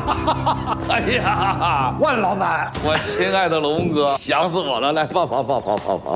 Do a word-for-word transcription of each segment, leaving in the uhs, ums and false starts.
哎呀， 万老板， 我亲爱的龙哥，想死我了！来，抱抱抱抱抱抱。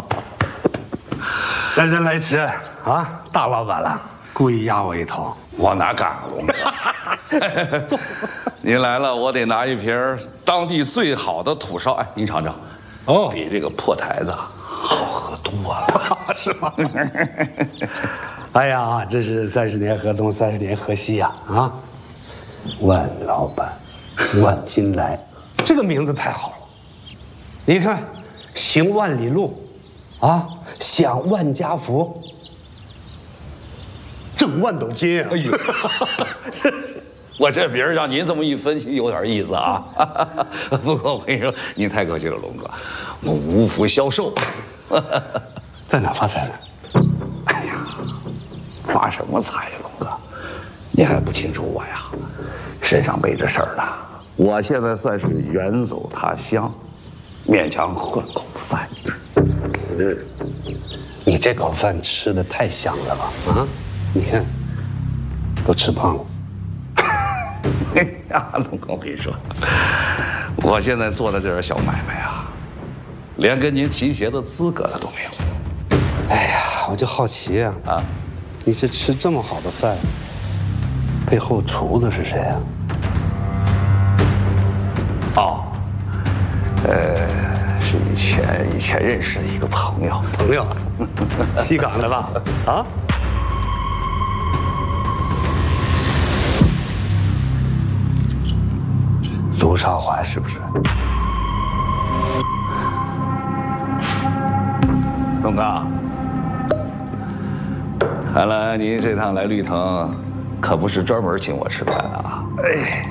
姗姗来迟啊，大老板了，故意压我一头。 我哪敢，龙哥。您来了，我得拿一瓶当地最好的土烧。哎，您尝尝，哦，比这个破台子好喝多了， 是吗？哎呀，这是三十年河东，三十年河西呀！啊，万老板，万金来，这个名字太好了。你看，行万里路，啊，享万家福，挣万斗金啊！哎呦， 我这别人让您这么一分析，有点意思啊。不过我跟你说，您太客气了，龙哥，我无福消受。 在哪发财呢？ 哎呀，发什么财呀，龙哥？你还不清楚我呀？身上背着事儿呢。我现在算是远走他乡，勉强混口饭吃。 嗯，你这口饭吃的太香了吧？啊，你看，都吃胖了。 哎呀，龙哥，我跟你说，我现在做的这点小买卖啊，连跟您提鞋的资格他都没有。 哎呀，我就好奇啊，啊，你这吃这么好的饭，背后厨子是谁啊？ 哦，呃，是以前以前认识的一个朋友。 朋友，西港的吧？啊？卢少华是不是？ 龙哥，看来您这趟来绿藤，可不是专门请我吃饭的啊！哎，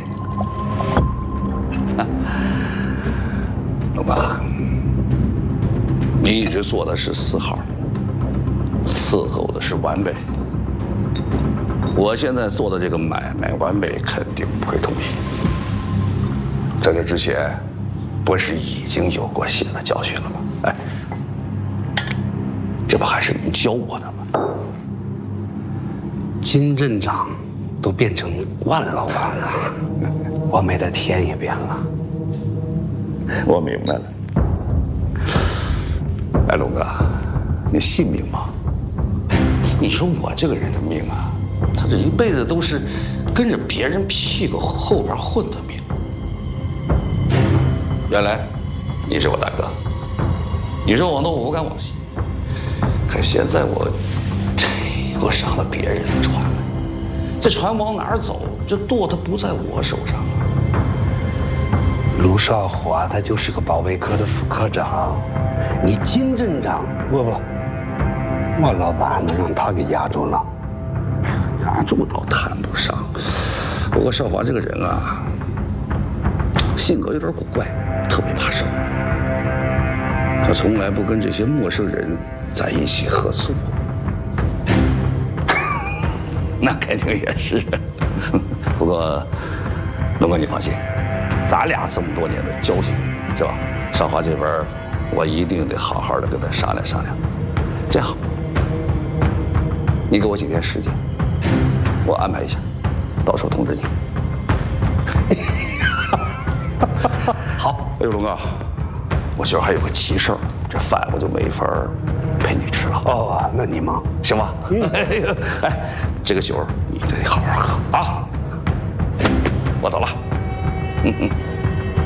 龙哥，你一直做的是四号，伺候的是完美。我现在做的这个买卖，完美肯定不会同意。在这之前，不是已经有过血的教训了吗？哎，这不还是您教我的吗？ 金镇长都变成万老板了，我美的天也变了。 我明白了。哎，龙哥，你信命吗？你说我这个人的命啊，他这一辈子都是跟着别人屁股后边混的命。原来你是我大哥，你说我东我不敢往西，可现在我这我上了别人的船了，这船往哪儿走，这舵它不在我手上。 卢少华他就是个保卫科的副科长，你金镇长不不，万老板能让他给压住了？ 压住倒谈不上，不过少华这个人啊，性格有点古怪，特别怕生。他从来不跟这些陌生人在一起合作。那肯定也是。不过，龙哥你放心，咱俩这么多年的交情，是吧？少华这边，我一定得好好的跟他商量商量。这样，你给我几天时间，我安排一下，到时候通知你。好，哎呦，龙哥，我今儿还有个急事儿，这饭我就没法陪你吃了。 哦，那你忙， 行吧？嗯，哎，这个酒你得好好喝啊！我走了。嗯嗯。